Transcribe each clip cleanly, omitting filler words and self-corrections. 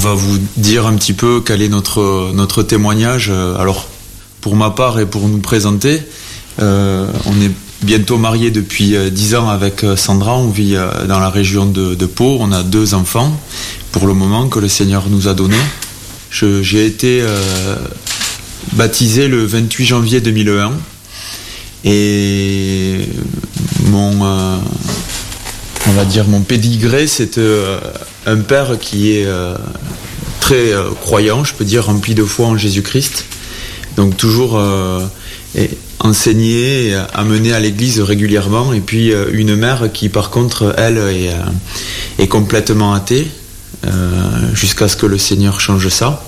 va vous dire un petit peu quel est notre témoignage. Alors, pour ma part et pour nous présenter, on est bientôt mariés depuis 10 ans avec Sandra. On vit dans la région de Pau. On a 2 enfants pour le moment que le Seigneur nous a donnés. J'ai été baptisé le 28 janvier 2001 et mon pédigré, c'est un père qui est très croyant, je peux dire, rempli de foi en Jésus-Christ. Donc toujours enseigné, amené à l'église régulièrement. Et puis une mère qui, par contre, elle, est complètement athée, jusqu'à ce que le Seigneur change ça.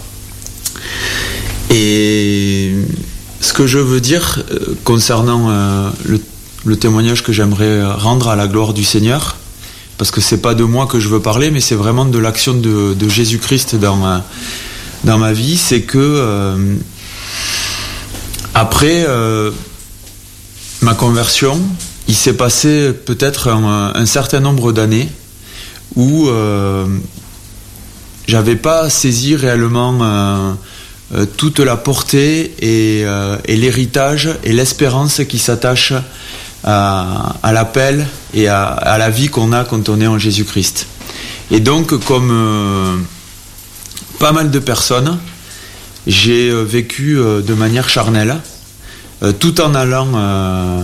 Et ce que je veux dire concernant le témoignage que j'aimerais rendre à la gloire du Seigneur, parce que c'est pas de moi que je veux parler, mais c'est vraiment de l'action de Jésus-Christ dans ma vie, c'est que après ma conversion, il s'est passé peut-être un certain nombre d'années où j'avais pas saisi réellement toute la portée et l'héritage et l'espérance qui s'attachent à l'appel et à la vie qu'on a quand on est en Jésus-Christ. Et donc, comme pas mal de personnes, j'ai vécu de manière charnelle, tout en allant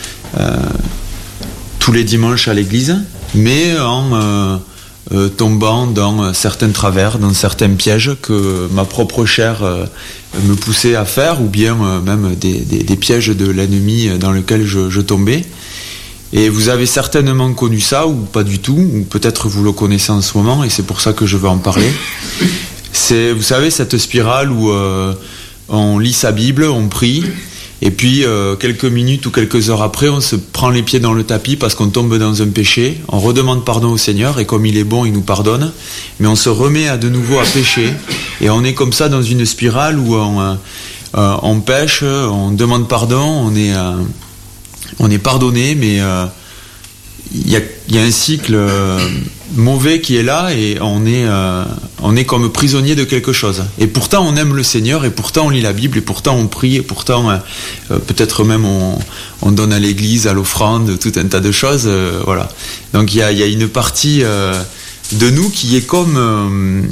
tous les dimanches à l'église, mais en tombant dans certains travers, dans certains pièges que ma propre chair me poussait à faire, ou bien même des pièges de l'ennemi dans lesquels je tombais. Et vous avez certainement connu ça, ou pas du tout, ou peut-être vous le connaissez en ce moment, et c'est pour ça que je veux en parler. C'est, vous savez, cette spirale où on lit sa Bible, on prie, et puis quelques minutes ou quelques heures après, on se prend les pieds dans le tapis parce qu'on tombe dans un péché, on redemande pardon au Seigneur, et comme il est bon, il nous pardonne, mais on se remet de nouveau à pécher, et on est comme ça dans une spirale où on pêche, on demande pardon, on est pardonné, mais il y a un cycle mauvais qui est là, et on est comme prisonnier de quelque chose. Et pourtant on aime le Seigneur, et pourtant on lit la Bible, et pourtant on prie, et pourtant peut-être même on donne à l'église, à l'offrande, tout un tas de choses, voilà. Donc il y a une partie de nous qui est comme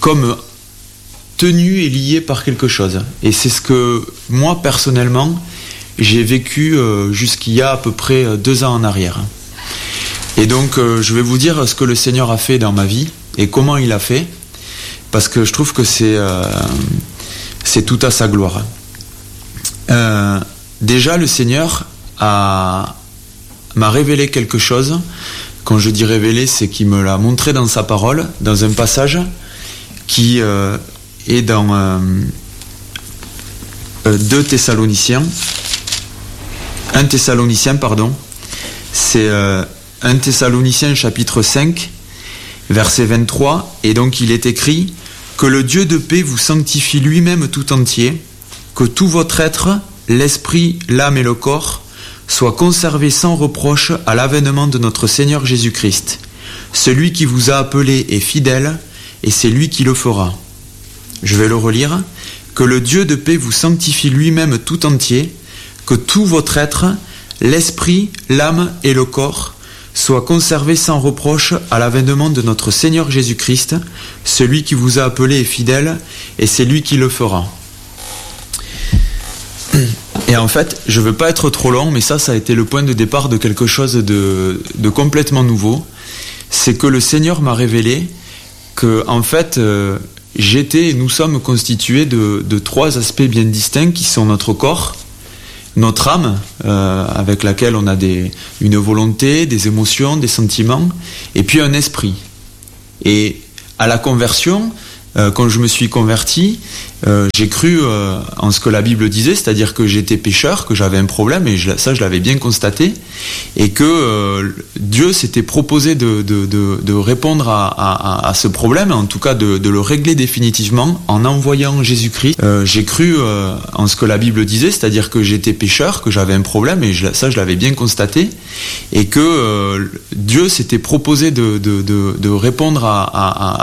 tenue et liée par quelque chose. Et c'est ce que moi personnellement j'ai vécu jusqu'il y a à peu près 2 ans en arrière. Et donc je vais vous dire ce que le Seigneur a fait dans ma vie et comment il a fait, parce que je trouve que c'est tout à sa gloire. Déjà, le Seigneur m'a révélé quelque chose. Quand je dis révélé, c'est qu'il me l'a montré dans sa parole, dans un passage qui est dans 1 Thessaloniciens, c'est 1 Thessaloniciens chapitre 5, verset 23, et donc il est écrit « Que le Dieu de paix vous sanctifie lui-même tout entier, que tout votre être, l'esprit, l'âme et le corps, soient conservés sans reproche à l'avènement de notre Seigneur Jésus-Christ. Celui qui vous a appelé est fidèle, et c'est lui qui le fera. » Je vais le relire. « Que le Dieu de paix vous sanctifie lui-même tout entier, que tout votre être, l'esprit, l'âme et le corps, soit conservé sans reproche à l'avènement de notre Seigneur Jésus-Christ. Celui qui vous a appelé est fidèle, et c'est lui qui le fera. » Et en fait, je ne veux pas être trop long, mais ça a été le point de départ de quelque chose de complètement nouveau. C'est que le Seigneur m'a révélé que, en fait, nous sommes constitués de 3 aspects bien distincts qui sont notre corps, notre âme, avec laquelle on a une volonté, des émotions, des sentiments, et puis un esprit. Et à la conversion, quand je me suis converti, j'ai cru en ce que la Bible disait, c'est-à-dire que j'étais pécheur, que j'avais un problème, et ça je l'avais bien constaté, et que Dieu s'était proposé de répondre à ce problème, en tout cas de le régler définitivement en envoyant Jésus-Christ. J'ai cru en ce que la Bible disait, c'est-à-dire que j'étais pécheur, que j'avais un problème, et ça je l'avais bien constaté, et que Dieu s'était proposé de répondre à